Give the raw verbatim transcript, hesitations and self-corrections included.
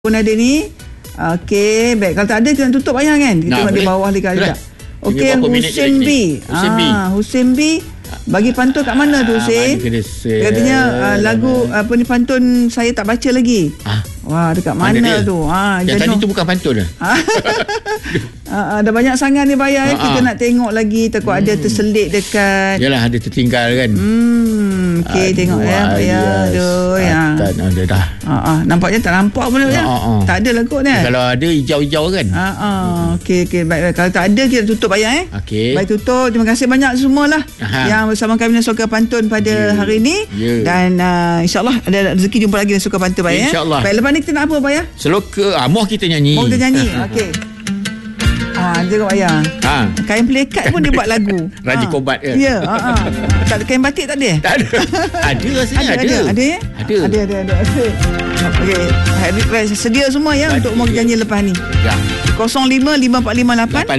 Pun ada ni. Okey, baik. Kalau tak ada kita tutup ayah kan. Kita nah, tengok di bawah ni kalau tak. Okey, Hussein B. Hussein B. Ah, Hussein B bagi pantun kat mana tu, Hussein? Ah, katanya uh, lagu apa ni pantun saya tak baca lagi. Ah. Wah, dekat mana, mana tu? Ah, yang tadi tu bukan pantun dah. Ah, ada banyak sangat ni bayar ya. Kita nak tengok lagi takut hmm. ada terselit dekat. Yalah, ada tertinggal kan. Hmm, okey, tengok ya bayar. Aduh ya. Tak ada dah. Ha ah, nampaknya tak nampak pun ya. Tak ada lah kot ni. Kalau ada hijau-hijau kan. Ha ah, okey okey baik, baik. Kalau tak ada kita tutup bayar eh. Okey. Baik, tutup. Terima kasih banyak semualah yang bersama kami dalam Suka Pantun pada yeah. hari ini. Yeah. Dan uh, insya-Allah ada rezeki jumpa lagi dalam Suka Pantun bayar. InsyaAllah. Baik, lepas ni kita nak apa bayar? Seloka ah, moh kita nyanyi. Moh kita nyanyi. Okey. Ah, tengok ayah. Ha. Kain pelikat pun dia buat lagu. Raja ha. Kobat ke? Ya, ha, ha. Tak ada kain batik tak ada? Tak ada. Ada rasanya ada. Ada. Ada ya? Ada. Ada ada ada. Okey. Sedia semua ya untuk mau nyanyi lepas ni. Ya. kosong lima lima empat lima lapan